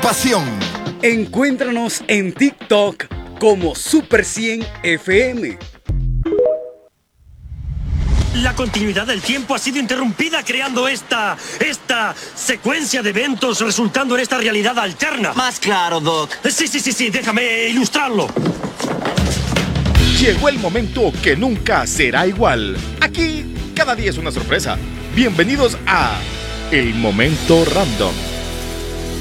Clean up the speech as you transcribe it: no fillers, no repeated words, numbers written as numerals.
pasión. Encuéntranos en TikTok como Super 100 FM. La continuidad del tiempo ha sido interrumpida creando esta secuencia de eventos resultando en esta realidad alterna. Más claro, Doc. Sí, déjame ilustrarlo. Llegó el momento que nunca será igual. Aquí, cada día es una sorpresa. Bienvenidos a El Momento Random.